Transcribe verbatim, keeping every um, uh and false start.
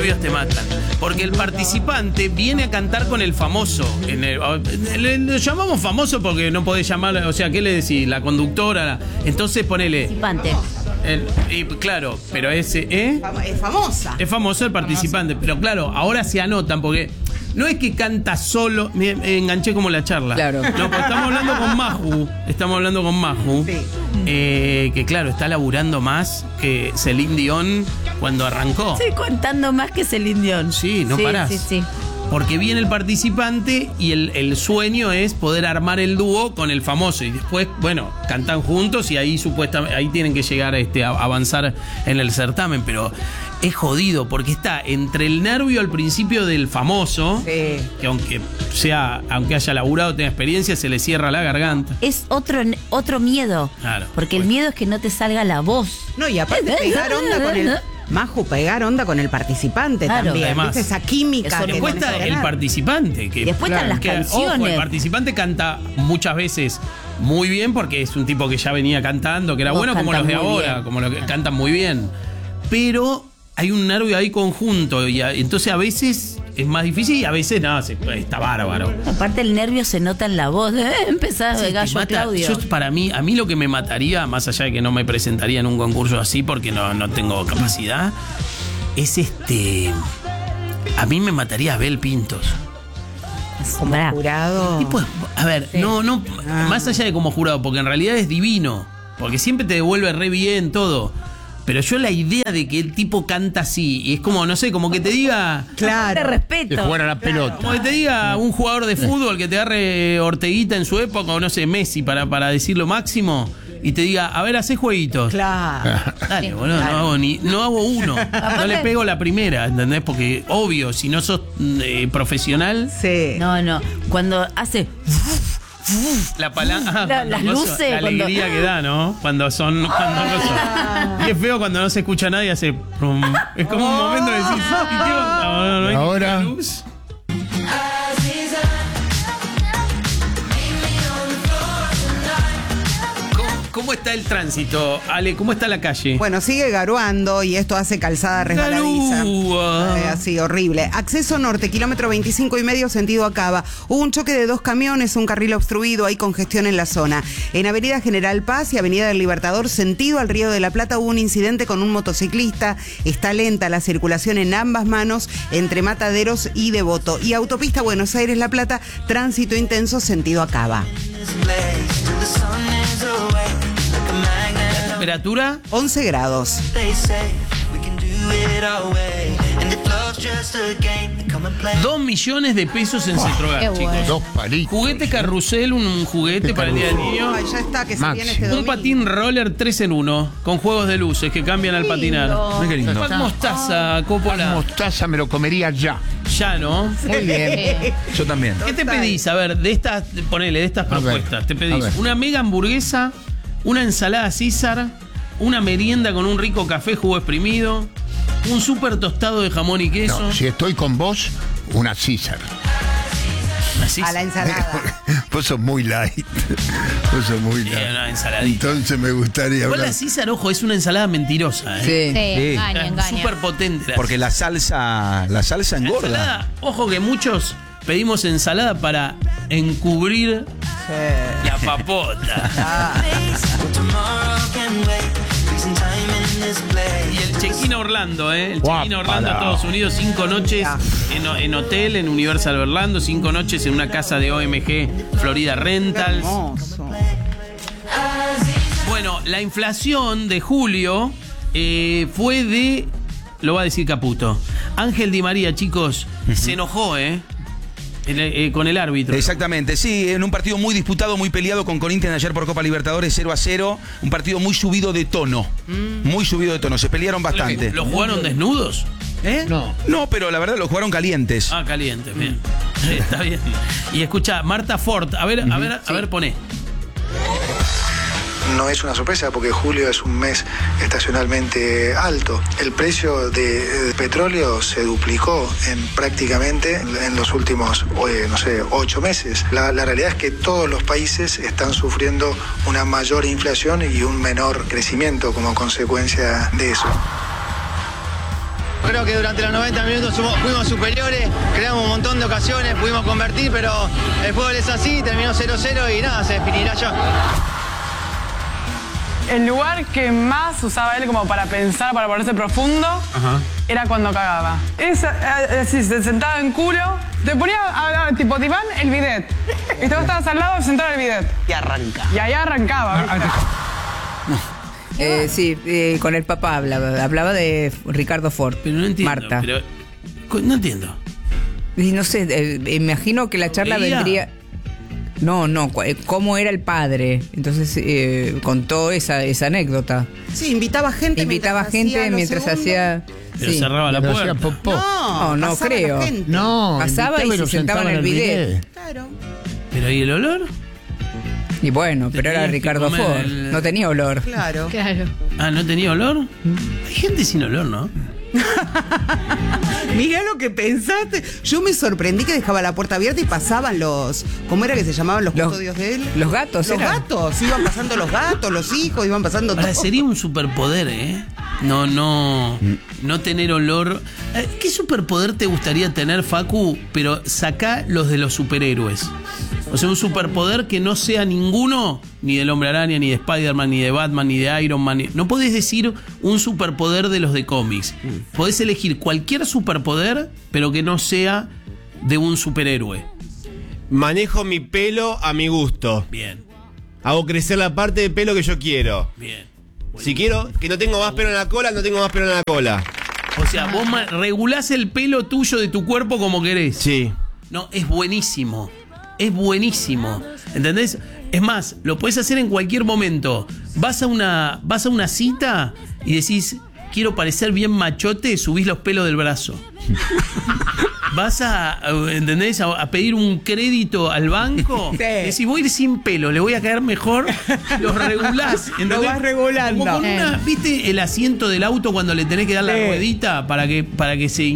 nervios te matan. Porque el participante viene a cantar con el famoso. En el, le, le llamamos famoso porque no podés llamar, o sea, ¿qué le decís? La conductora. Entonces ponele. Participante. El, y, claro, pero ese, ¿eh? Es famosa. Es famoso el participante. Famosa. Pero claro, ahora se anotan porque no es que canta solo. Me, me enganché como la charla. Claro. No, pues estamos hablando con Maju. Estamos hablando con Maju. Sí. Eh, que claro, está laburando más que Celine Dion cuando arrancó. Estoy contando más que Celine Dion. Sí, no sí, parás. Sí, sí. Porque viene el participante y el, el sueño es poder armar el dúo con el famoso. Y después, bueno, cantan juntos y ahí supuestamente ahí tienen que llegar este, a avanzar en el certamen. Pero es jodido porque está entre el nervio al principio del famoso, sí. que aunque sea, aunque haya laburado, tenga experiencia, se le cierra la garganta. Es otro, otro miedo. Claro. Porque pues. el miedo es que no te salga la voz. No, y aparte pegar onda con el... Maju, pegar onda con el participante, claro, también. Además, esa química. Que después está el participante. Que, después claro, están las que, canciones. Ojo, el participante canta muchas veces muy bien porque es un tipo que ya venía cantando, que era Vos bueno como los de ahora, bien. como los que cantan muy bien. Pero hay un nervio ahí conjunto y a, entonces a veces es más difícil y a veces no, se, está bárbaro. Aparte el nervio se nota en la voz. ¿eh? Empezás de sí, gallo mata, Claudio. Yo, para mí, a mí lo que me mataría, más allá de que no me presentaría en un concurso así porque no, no tengo capacidad, es este... A mí me mataría Abel Pintos. Como jurado. Pues, a ver, sí. no, no, ah. más allá de como jurado, porque en realidad es divino, porque siempre te devuelve re bien todo. Pero yo la idea de que el tipo canta así, y es como, no sé, como que te diga... Claro. Te respeto. Que jugar a la pelota. Como que te diga un jugador de fútbol que te agarre Orteguita en su época, o no sé, Messi, para, para decir lo máximo, y te diga, a ver, hacé jueguitos. Claro. Dale, boludo, claro. no hago ni, no hago uno. No le pego la primera, ¿entendés? Porque, obvio, si no sos eh, profesional... Sí. No, no. Cuando hace... La palanca, la, las luces, la alegría cuando... que da, ¿no? Cuando son, cuando no son. Y es feo cuando no se escucha nadie, hace prum. Es como un momento de decir, ¿y qué onda? No, no hay ahora luz. ¿Cómo está el tránsito, Ale? ¿Cómo está la calle? Bueno, sigue garuando y esto hace calzada resbaladiza. Garúa. Eh, así, horrible. Acceso norte, kilómetro veinticinco y medio, sentido Acaba. Hubo un choque de dos camiones, un carril obstruido, hay congestión en la zona. En Avenida General Paz y Avenida del Libertador, sentido al Río de la Plata, hubo un incidente con un motociclista. Está lenta la circulación en ambas manos, entre Mataderos y Devoto. Y autopista Buenos Aires-La Plata, tránsito intenso, sentido Acaba. ¿Temperatura? once grados. Dos millones de pesos en Cetrogar, chicos. Bueno. Dos palitos. Juguete carrusel, un, un juguete para el día del niño. Ay, ya está, que se Maxi. viene este Un domingo. patín roller tres en uno, con juegos de luces que cambian al patinar. Mira qué lindo. Pack mostaza, Coppola. Mostaza me lo comería ya. Ya, ¿no? Muy bien. Yo también. ¿Qué te pedís? A ver, de estas, ponele, de estas A ver, propuestas. Te a pedís ver. una mega hamburguesa, una ensalada César, una merienda con un rico café, jugo exprimido, un súper tostado de jamón y queso. No, si estoy con vos, una César. Una César. A la ensalada. Vos sos muy light. Vos sos muy Sí, light. una ensaladita. Entonces me gustaría Igual hablar. la César, ojo, es una ensalada mentirosa, ¿eh? Sí, Sí. engaña, Es engaña. súper potente. Porque la salsa, la salsa La engorda. ensalada, ojo que muchos pedimos ensalada para encubrir la papota. Y el check-in a Orlando, ¿eh? El check-in a Orlando, Guapala. Estados Unidos, cinco noches en, en hotel, en Universal Orlando, cinco noches en una casa de O M G Florida Rentals. Hermoso. Bueno, la inflación de julio eh, fue de, lo va a decir Caputo, Ángel Di María, chicos, se enojó, ¿eh? El, eh, con el árbitro. Exactamente, sí, en un partido muy disputado, muy peleado con Corinthians ayer por Copa Libertadores, cero a cero. Un partido muy subido de tono. Mm. Muy subido de tono, se pelearon bastante. ¿Lo jugaron desnudos? ¿Eh? No. No, pero la verdad lo jugaron calientes. Ah, caliente, bien. Sí, está bien. Y escucha, Marta Ford, a ver, a ver, a ver, poné. No es una sorpresa porque julio es un mes estacionalmente alto. El precio de, de petróleo se duplicó en prácticamente en los últimos, eh, no sé, ocho meses. La, la realidad es que todos los países están sufriendo una mayor inflación y un menor crecimiento como consecuencia de eso. Creo que durante los noventa minutos fuimos, fuimos superiores, creamos un montón de ocasiones, pudimos convertir, pero el fútbol es así, terminó cero cero y nada, se definirá ya. El lugar que más usaba él como para pensar, para ponerse profundo, Ajá. era cuando cagaba. Es así, se sentaba en culo, te ponía a, a, tipo diván el bidet. Y tú estabas al lado sentado en el bidet. Y arranca. Y ahí arrancaba. Eh, sí, eh, con el papá hablaba, hablaba de Ricardo Ford. Pero no entiendo. Marta. Pero, no entiendo. Y no sé, eh, imagino que la charla ¿Veía? vendría... No, no, cómo era el padre. Entonces eh, contó esa, esa anécdota. Sí, invitaba gente Invitaba mientras gente hacía mientras segundos. hacía... Pero sí. cerraba la Pero puerta. hacía popó. No, No, no pasaba creo. la gente. No, Pasaba y invitaba se sentaba en el bidet. Claro. Pero ¿y el olor? Y bueno, pero era Tenías que Ricardo comer Ford. el- No tenía olor. Claro. Claro. Ah, ¿no tenía olor? Hay gente sin olor, ¿no? Mirá lo que pensaste. Yo me sorprendí que dejaba la puerta abierta y pasaban los... ¿Cómo era que se llamaban los, Los- custodios de él? los gatos, Los ¿era? gatos. Iban pasando los gatos, los hijos, iban pasando Ahora, todo. sería un superpoder, ¿eh? No, no, no tener olor. Eh, ¿Qué superpoder te gustaría tener, Facu? Pero sacá los de los superhéroes. O sea, un superpoder que no sea ninguno, ni del Hombre Araña, ni de Spider-Man, ni de Batman, ni de Iron Man. ni- No podés decir un superpoder de los de cómics. Podés elegir cualquier superpoder, pero que no sea de un superhéroe. Manejo mi pelo a mi gusto. Bien, Hago crecer la parte de pelo que yo quiero. bien. Si quiero que no tengo más pelo en la cola, no tengo más pelo en la cola. O sea, vos ma- regulás el pelo tuyo de tu cuerpo como querés. Sí. No, es buenísimo. Es buenísimo. ¿Entendés? Es más, lo puedes hacer en cualquier momento. Vas a una, vas a una cita y decís, quiero parecer bien machote, subís los pelos del brazo. Vas a, ¿entendés? A, a pedir un crédito al banco. Sí. Decís, voy a ir sin pelo, le voy a caer mejor. Los regulás. ¿entendés? Lo vas regulando. Como con una, ¿viste el asiento del auto cuando le tenés que dar la Sí. ruedita para que, para que se